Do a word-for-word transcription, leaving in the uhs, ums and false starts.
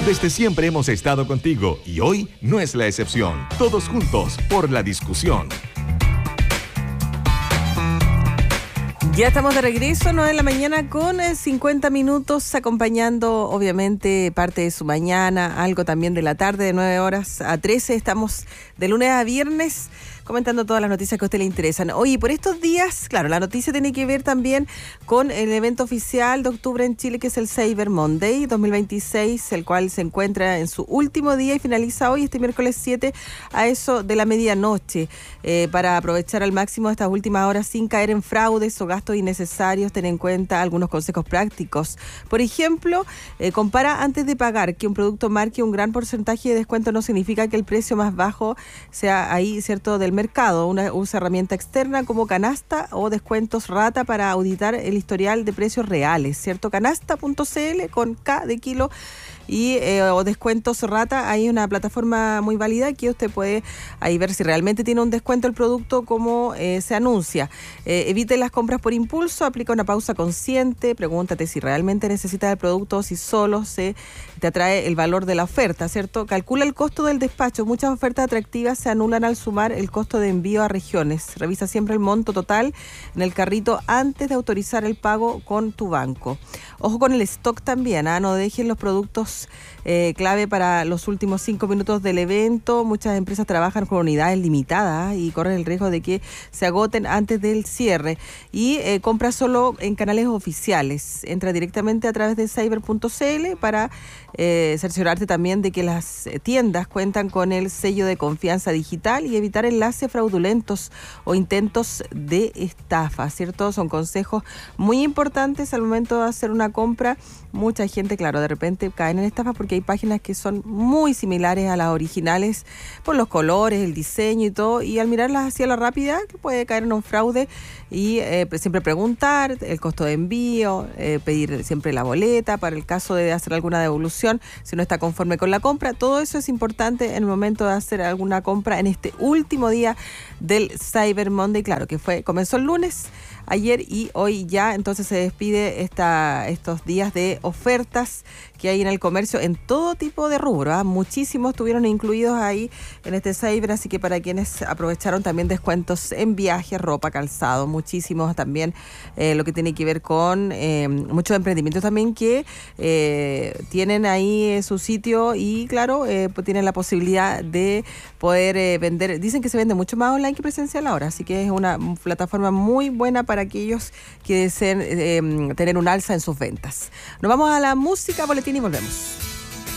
Desde siempre hemos estado contigo y hoy no es la excepción. Todos juntos por la discusión. Ya estamos de regreso, nueve de la mañana con cincuenta minutos, acompañando obviamente parte de su mañana, algo también de la tarde, de nueve horas a trece. Estamos de lunes a viernes comentando todas las noticias que a usted le interesan. Oye, por estos días, claro, la noticia tiene que ver también con el evento oficial de octubre en Chile, que es el Cyber Monday dos mil veintiséis, el cual se encuentra en su último día y finaliza hoy, este miércoles siete, a eso de la medianoche, eh, para aprovechar al máximo estas últimas horas sin caer en fraudes o gastos innecesarios. Ten en cuenta algunos consejos prácticos. Por ejemplo, eh, compara antes de pagar. Que un producto marque un gran porcentaje de descuento no significa que el precio más bajo sea ahí, ¿cierto?, del mercado. Una, usa herramienta externa como Canasta o descuentos Rata para auditar el historial de precios reales, ¿cierto? Canasta punto c l con K de kilo y eh, o descuentos Rata. Hay una plataforma muy válida que usted puede ahí ver si realmente tiene un descuento el producto como eh, se anuncia. Eh, evite las compras por impulso, aplica una pausa consciente, pregúntate si realmente necesitas el producto o si solo se te atrae el valor de la oferta, ¿cierto? Calcula el costo del despacho. Muchas ofertas atractivas se anulan al sumar el costo de envío a regiones. Revisa siempre el monto total en el carrito antes de autorizar el pago con tu banco. Ojo con el stock también, ¿ah? No dejen los productos eh, clave para los últimos cinco minutos del evento. Muchas empresas trabajan con unidades limitadas y corren el riesgo de que se agoten antes del cierre. Y eh, compra solo en canales oficiales. Entra directamente a través de cyber punto c l para eh, cerciorarte también de que las tiendas cuentan con el sello de confianza digital y evitar enlaces fraudulentos o intentos de estafa, ¿cierto? Son consejos muy importantes al momento de hacer una compra. Mucha gente, claro, de repente caen en estafas porque hay páginas que son muy similares a las originales por los colores, el diseño y todo, y al mirarlas así a la rápida puede caer en un fraude. Y eh, siempre preguntar el costo de envío, eh, pedir siempre la boleta para el caso de hacer alguna devolución si no está conforme con la compra. Todo eso es importante en el momento de hacer alguna compra en este último día del Cyber Monday. Claro que fue comenzó el lunes, ayer y hoy ya, entonces se despide esta, estos días de ofertas que hay en el comercio en todo tipo de rubro, ¿eh? Muchísimos estuvieron incluidos ahí en este Cyber, así que para quienes aprovecharon también descuentos en viajes, ropa, calzado, muchísimos también eh, lo que tiene que ver con eh, muchos emprendimientos también que eh, tienen ahí eh, su sitio y claro, eh, pues tienen la posibilidad de poder eh, vender. Dicen que se vende mucho más online que presencial ahora, así que es una plataforma muy buena para aquellos que deseen eh, tener un alza en sus ventas. Nos vamos a la música, boletín y volvemos.